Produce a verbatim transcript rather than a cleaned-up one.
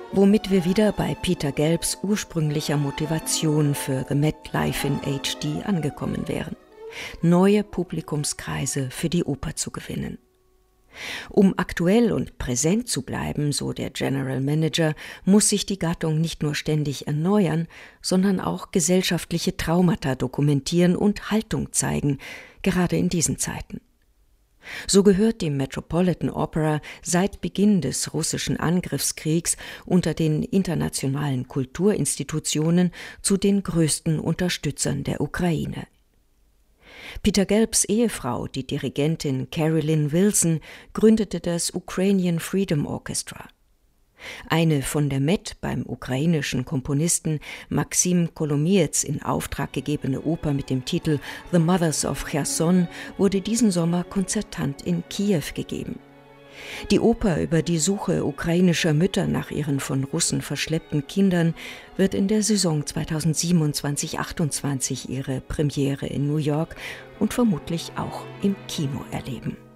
Womit wir wieder bei Peter Gelbs ursprünglicher Motivation für The Met Live in H D angekommen wären: neue Publikumskreise für die Oper zu gewinnen. Um aktuell und präsent zu bleiben, so der General Manager, muss sich die Gattung nicht nur ständig erneuern, sondern auch gesellschaftliche Traumata dokumentieren und Haltung zeigen, gerade in diesen Zeiten. So gehört die Metropolitan Opera seit Beginn des russischen Angriffskriegs unter den internationalen Kulturinstitutionen zu den größten Unterstützern der Ukraine. Peter Gelbs Ehefrau, die Dirigentin Carolyn Wilson, gründete das Ukrainian Freedom Orchestra. Eine von der Met beim ukrainischen Komponisten Maxim Kolomiez in Auftrag gegebene Oper mit dem Titel The Mothers of Cherson wurde diesen Sommer konzertant in Kiew gegeben. Die Oper über die Suche ukrainischer Mütter nach ihren von Russen verschleppten Kindern wird in der Saison zweitausendsiebenundzwanzig achtundzwanzig ihre Premiere in New York und vermutlich auch im Kino erleben.